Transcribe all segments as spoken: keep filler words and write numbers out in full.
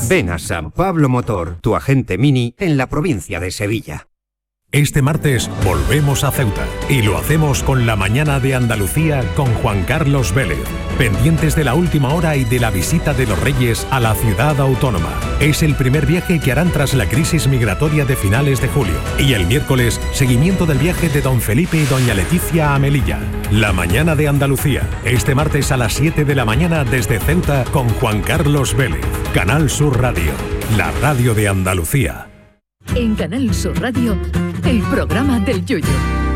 Ven a San Pablo Motor, tu agente Mini en la provincia de Sevilla. Este martes volvemos a Ceuta y lo hacemos con la mañana de Andalucía con Juan Carlos Vélez, pendientes de la última hora y de la visita de los Reyes a la ciudad autónoma. Es el primer viaje que harán tras la crisis migratoria de finales de julio. Y el miércoles, seguimiento del viaje de don Felipe y doña Leticia a Melilla. La mañana de Andalucía, este martes a las siete de la mañana desde Ceuta con Juan Carlos Vélez. Canal Sur Radio, la radio de Andalucía. En Canal Sur Radio, el programa del Yoyo.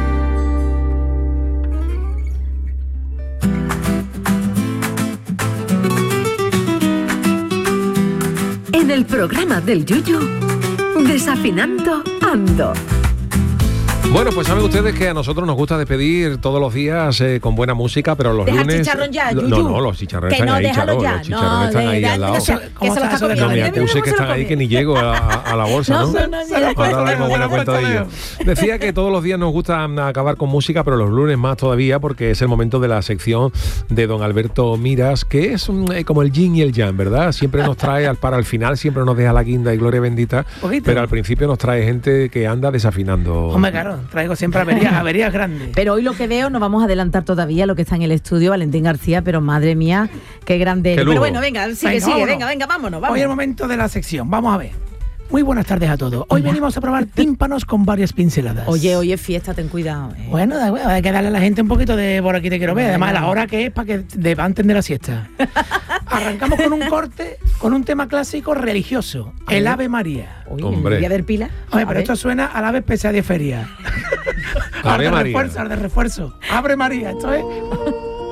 En el programa del Yoyo, Desafinando Ando. Bueno, pues saben ustedes que a nosotros nos gusta despedir todos los días eh, con buena música, pero los Deja lunes... el chicharrón ya, lo, Yuyu. No, no, los chicharrones Que están no, ahí, déjalo Charo, ya. los chicharrones No, están ahí de- al lado. que se- que se lo está comiendo. No me Mira, mira acuse cómo que se lo están ahí come. que ni llego a, a- a la bolsa, ¿no? No, no, no, no, no, Ahora daremos buena cuenta de ello. Decía que todos los días nos gusta acabar con música, pero los lunes más todavía, porque es el momento de la sección de don Alberto Miras, que es un, eh, como el yin y el yang, ¿verdad? Siempre nos trae, al para el final, siempre nos deja la guinda y gloria bendita, Poquito. pero al principio nos trae gente que anda desafinando. Hombre, claro, traigo siempre averías, averías grandes. Pero hoy lo que veo, no vamos a adelantar todavía lo que está en el estudio, Valentín García, pero madre mía, qué grande. Qué Pero lujo. bueno, venga, sigue, Venga, sigue, vámonos. venga, venga, vámonos, vamos. Hoy es el momento de la sección, vamos a ver. Muy buenas tardes a todos. Hoy venimos a probar tímpanos con varias pinceladas. Oye, hoy es fiesta, ten cuidado. eh. Bueno, da igual, hay que darle a la gente un poquito de por aquí te quiero ver. Además, la hora que es para que levanten de la siesta. Arrancamos con un corte, con un tema clásico religioso, el Ave María. Uy, Hombre. ¿el día del Pila? Oye, A pero ver. esto suena al ave especial de feria. Ave Al de María. refuerzo, al de refuerzo. Abre María, esto es.